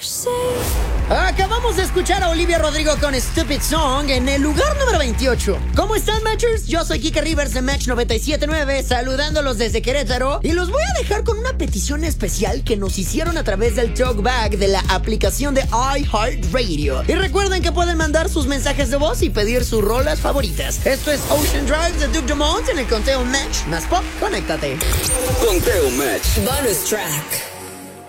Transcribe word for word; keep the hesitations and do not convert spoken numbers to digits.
Acabamos de escuchar a Olivia Rodrigo con Stupid Song en el lugar número veintiocho. ¿Cómo están, Matchers? Yo soy Kike Rivers de Match noventa y siete punto nueve, saludándolos desde Querétaro, y los voy a dejar con una petición especial que nos hicieron a través del talkback de la aplicación de iHeartRadio. Y recuerden que pueden mandar sus mensajes de voz y pedir sus rolas favoritas. Esto es Ocean Drive de Duke Dumont en el conteo Match más pop. Conéctate. Conteo Match. Bonus track.